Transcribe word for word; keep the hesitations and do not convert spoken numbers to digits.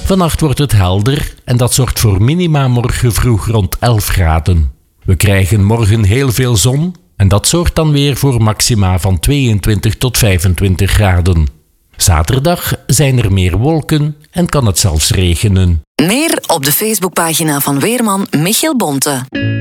Vannacht wordt het helder en dat zorgt voor minima morgen vroeg rond elf graden. We krijgen morgen heel veel zon en dat zorgt dan weer voor maxima van tweeëntwintig tot vijfentwintig graden. Zaterdag zijn er meer wolken en kan het zelfs regenen. Meer op de Facebookpagina van weerman Michiel Bonte.